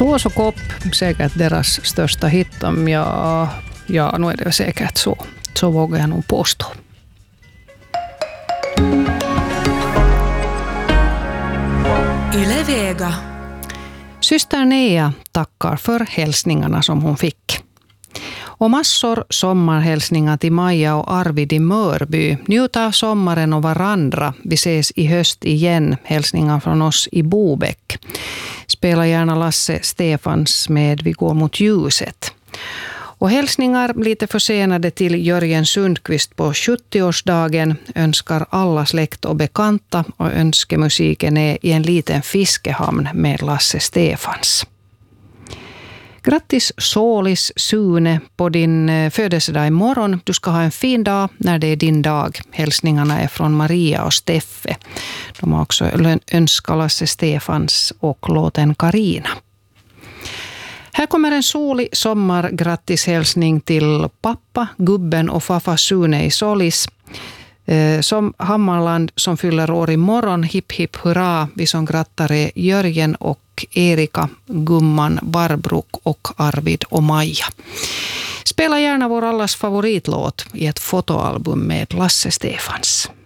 Så Kopp, säkert deras största hit. Ja, nu är det säkert så. Så vågar jag nog påstå. Yle Vega. Syster Nea tackar för hälsningarna som hon fick. Och massor sommarhälsningar till Maja och Arvid i Mörby. Njut av sommaren och varandra. Vi ses i höst igen. Hälsningar från oss i Bobäck. Spela gärna Lasse Stefans med Vi går mot ljuset. Och hälsningar lite försenade till Jörgen Sundqvist på 70-årsdagen. Önskar alla släkt och bekanta, och önskemusiken är I en liten fiskehamn med Lasse Stefans. Grattis Solis Sune på din födelsedag imorgon. Du ska ha en fin dag när det är din dag. Hälsningarna är från Maria och Steffe. De har också önskat Lasse Stefans och låten Karina. Här kommer en solig sommargrattishälsning till pappa, gubben och farfar Sune i Solis. Som Hammarland som fyller år imorgon. Hipp hipp hurra. Vi som grattar är Jörgen och Erika, Gumman, Barbro och Arvid och Maja. Spela gärna vår allas favoritlåt I ett fotoalbum med Lasse Stefans.